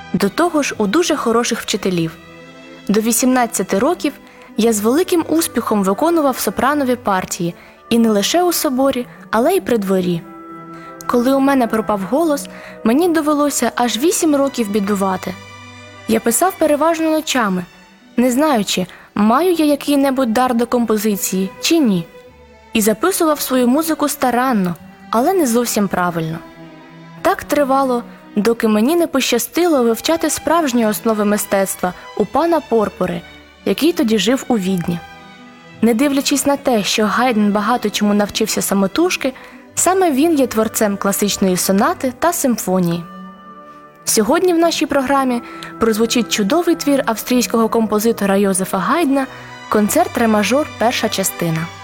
До того ж у дуже хороших вчителів. До 18 років я з великим успіхом виконував сопранові партії і не лише у соборі, але й при дворі. Коли у мене пропав голос, мені довелося аж 8 років бідувати. Я писав переважно ночами, не знаючи, маю я який-небудь дар до композиції чи ні. І записував свою музику старанно, але не зовсім правильно. Так тривало, доки мені не пощастило вивчати справжні основи мистецтва у пана Порпори, який тоді жив у Відні. Не дивлячись на те, що Гайдн багато чому навчився самотужки, саме він є творцем класичної сонати та симфонії. Сьогодні в нашій програмі прозвучить чудовий твір австрійського композитора Йозефа Гайдна «Концерт ре мажор, перша частина».